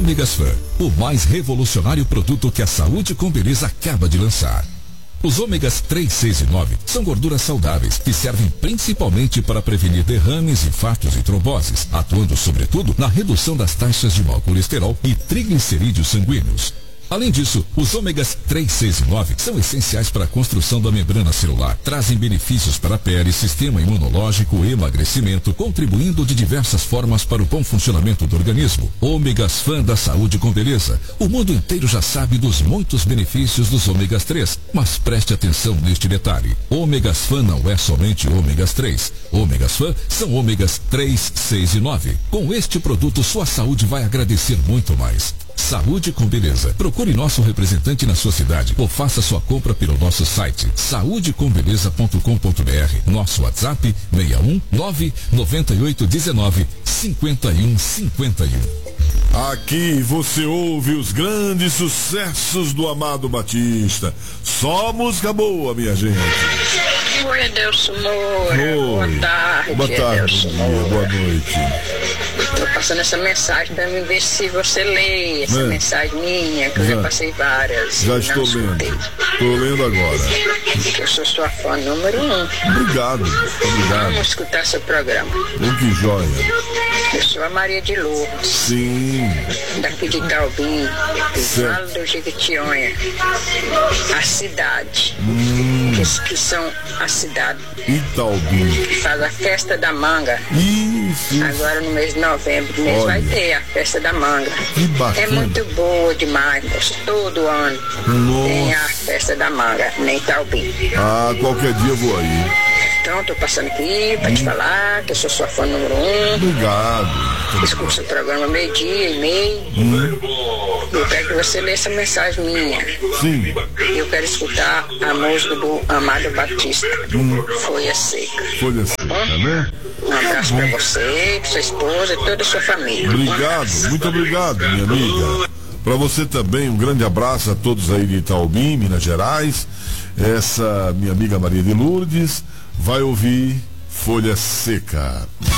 Ômegas Fan, o mais revolucionário produto que a Saúde com Beleza acaba de lançar. Os ômegas 3, 6 e 9 são gorduras saudáveis que servem principalmente para prevenir derrames, infartos e tromboses, atuando sobretudo na redução das taxas de mau colesterol e triglicerídeos sanguíneos. Além disso, os ômegas 3, 6 e 9 são essenciais para a construção da membrana celular, trazem benefícios para a pele, sistema imunológico e emagrecimento, contribuindo de diversas formas para o bom funcionamento do organismo. Ômegas Fan da Saúde com Beleza. O mundo inteiro já sabe dos muitos benefícios dos ômegas 3, mas preste atenção neste detalhe. Ômegas Fan não é somente ômegas 3. Ômegas Fan são ômegas 3, 6 e 9. Com este produto, sua saúde vai agradecer muito mais. Saúde com Beleza. Procure nosso representante na sua cidade ou faça sua compra pelo nosso site saudecombeleza.com.br. Nosso WhatsApp 61 99819 5151. Aqui você ouve os grandes sucessos do Amado Batista. Só música boa, minha gente. Oi, Adelson Moura. Boa tarde. Boa tarde, boa noite. Estou passando essa mensagem para me ver se você lê essa mensagem minha, que eu já passei várias. Já estou lendo. Estou lendo agora. Eu sou sua fã número 1. Obrigado. Vamos escutar seu programa. Que joia. Eu sou a Maria de Lourdes. Sim. Daqui de Taubim, do Vale do Jequitinhonha. A cidade. Que são a cidade. Itaubim. Que faz a festa da manga. Isso. Agora no mês de novembro, vai ter a festa da manga. Que bacana. É muito boa demais, moço. Todo ano tem a festa da manga, nem Itaubim. Qualquer dia eu vou aí. Então, tô passando aqui pra te falar que eu sou sua fã número 1. Obrigado. Escuta seu programa meio-dia e meio. Eu quero que você lê essa mensagem minha. Sim. Eu quero escutar a música do Amado Batista. Folha Seca. Folha Seca, né? Um abraço pra você, pra sua esposa e toda a sua família. Obrigado, muito obrigado, minha amiga. Para você também, um grande abraço a todos aí de Itaubim, Minas Gerais. Essa minha amiga Maria de Lourdes vai ouvir Folha Seca.